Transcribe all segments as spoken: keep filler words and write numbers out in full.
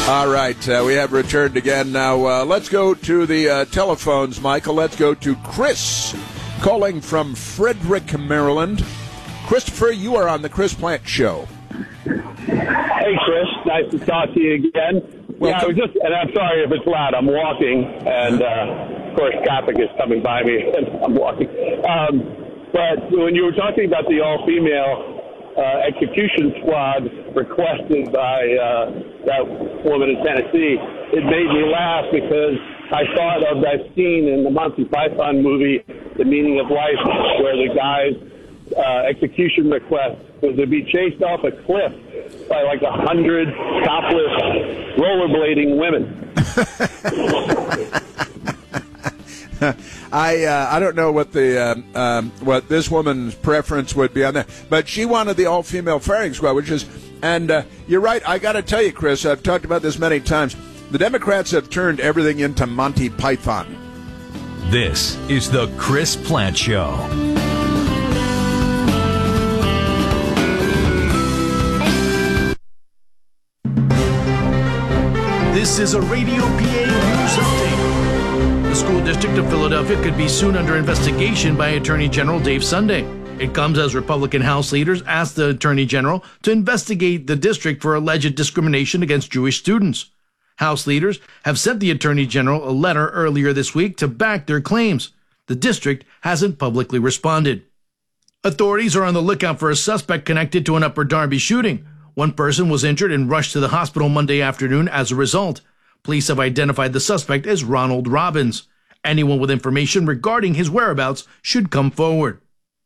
All right, uh, we have returned again. Now, uh, let's go to the uh, telephones, Michael. Let's go to Chris, calling from Frederick, Maryland. Christopher, you are on the Chris Plant Show. Hey, Chris. Nice to talk to you again. Welcome. Yeah, I was just, and I'm sorry if it's loud. I'm walking, and, uh, of course, traffic is coming by me, and I'm walking. Um, but when you were talking about the all-female Uh, execution squad requested by uh, that woman in Tennessee, it made me laugh because I thought of that scene in the Monty Python movie, The Meaning of Life, where the guy's uh, execution request was to be chased off a cliff by like a hundred topless rollerblading women. I uh, I don't know what the um, um, what this woman's preference would be on that, but she wanted the all-female firing squad, which is, and uh, you're right. I got to tell you, Chris, I've talked about this many times. The Democrats have turned everything into Monty Python. This is the Chris Plant Show. This is a Radio P A News Update. The school district of Philadelphia could be soon under investigation by Attorney General Dave Sunday. It comes as Republican House leaders asked the Attorney General to investigate the district for alleged discrimination against Jewish students. House leaders have sent the Attorney General a letter earlier this week to back their claims. The district hasn't publicly responded. Authorities are on the lookout for a suspect connected to an Upper Darby shooting. One person was injured and rushed to the hospital Monday afternoon as a result. Police have identified the suspect as Ronald Robbins. Anyone with information regarding his whereabouts should come forward.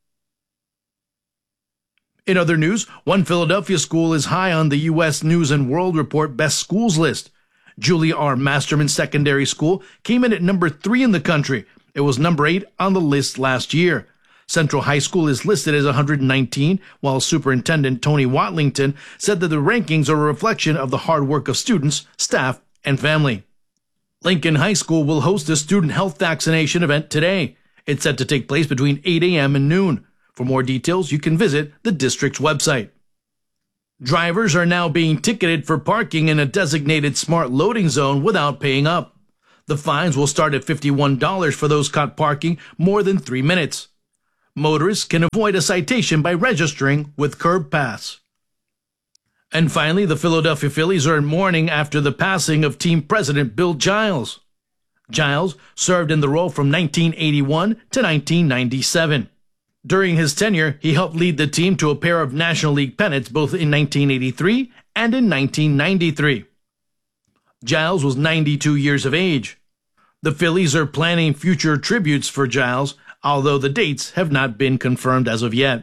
In other news, one Philadelphia school is high on the U S News and World Report Best Schools list. Julia R. Masterman Secondary School came in at number three in the country. It was number eight on the list last year. Central High School is listed as one hundred nineteen, while Superintendent Tony Watlington said that the rankings are a reflection of the hard work of students, staff, and family. Lincoln High School will host a student health vaccination event today. It's set to take place between eight a.m. and noon. For more details, you can visit the district's website. Drivers are now being ticketed for parking in a designated smart loading zone without paying up. The fines will start at fifty-one dollars for those caught parking more than three minutes. Motorists can avoid a citation by registering with Curb Pass. And finally, the Philadelphia Phillies are in mourning after the passing of team president Bill Giles. Giles served in the role from nineteen eighty-one to nineteen ninety-seven. During his tenure, he helped lead the team to a pair of National League pennants both in nineteen eighty-three and in nineteen ninety-three. Giles was ninety-two years of age. The Phillies are planning future tributes for Giles, although the dates have not been confirmed as of yet.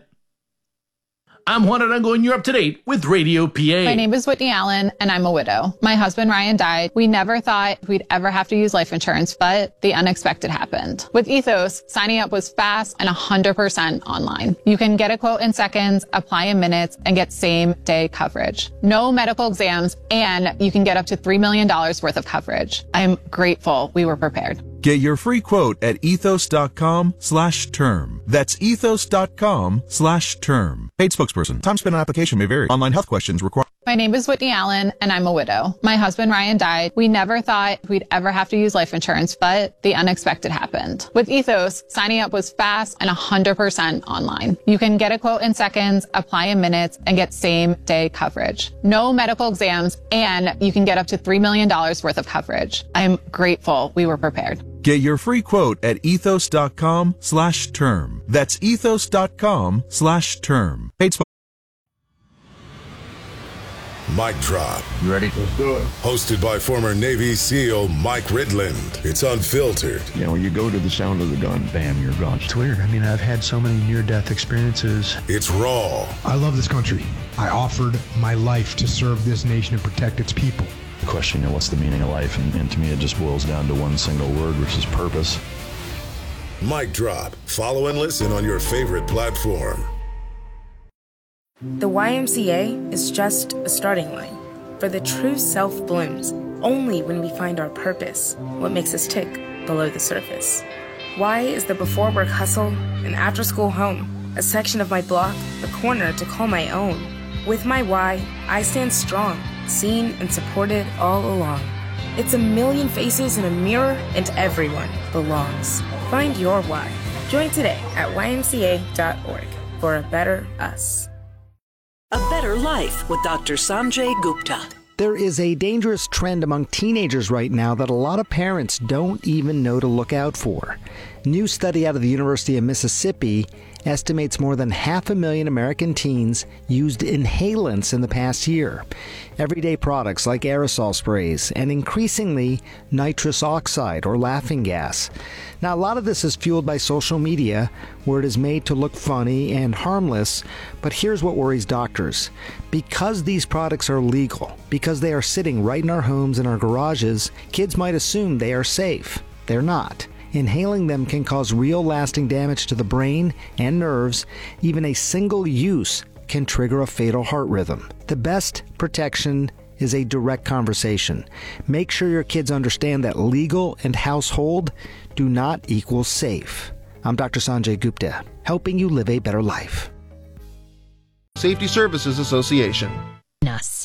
I'm Juan Arango, and you're up to date with Radio P A. My name is Whitney Allen, and I'm a widow. My husband, Ryan, died. We never thought we'd ever have to use life insurance, but the unexpected happened. With Ethos, signing up was fast and one hundred percent online. You can get a quote in seconds, apply in minutes, and get same-day coverage. No medical exams, and you can get up to three million dollars worth of coverage. I'm grateful we were prepared. Get your free quote at ethos.com slash term. That's ethos.com slash term. Paid spokesperson. Time spent on application may vary. Online health questions require. My name is Whitney Allen, and I'm a widow. My husband, Ryan, died. We never thought we'd ever have to use life insurance, but the unexpected happened. With Ethos, signing up was fast and one hundred percent online. You can get a quote in seconds, apply in minutes, and get same-day coverage. No medical exams, and you can get up to three million dollars worth of coverage. I'm grateful we were prepared. Get your free quote at ethos.com slash term. That's ethos.com slash term. Paid spokesperson. Mic Drop. You ready? Let's do it. Hosted by former Navy SEAL Mike Ridland. It's unfiltered. You know, when you go to the sound of the gun, bam, you're gone. It's weird. I mean, I've had so many near-death experiences. It's raw. I love this country. I offered my life to serve this nation and protect its people. The question, you know, what's the meaning of life? And, and to me, it just boils down to one single word, which is purpose. Mic Drop. Follow and listen on your favorite platform. The Y M C A is just a starting line, for the true self blooms only when we find our purpose, what makes us tick below the surface. Y is the before work hustle, an after school home, a section of my block, a corner to call my own. With my Y, I stand strong, seen and supported all along. It's a million faces in a mirror, and everyone belongs. Find your why. Join today at Y M C A dot org for a better us. A Better Life with Doctor Sanjay Gupta. There is a dangerous trend among teenagers right now that a lot of parents don't even know to look out for. New study out of the University of Mississippi estimates more than half a million American teens used inhalants in the past year. Everyday products like aerosol sprays and increasingly nitrous oxide or laughing gas. Now, a lot of this is fueled by social media, where it is made to look funny and harmless, but here's what worries doctors. Because these products are legal, because they are sitting right in our homes and our garages, kids might assume they are safe. They're not. Inhaling them can cause real lasting damage to the brain and nerves. Even a single use can trigger a fatal heart rhythm. The best protection is a direct conversation. Make sure your kids understand that legal and household do not equal safe. I'm Doctor Sanjay Gupta, helping you live a better life. Safety Services Association. Us.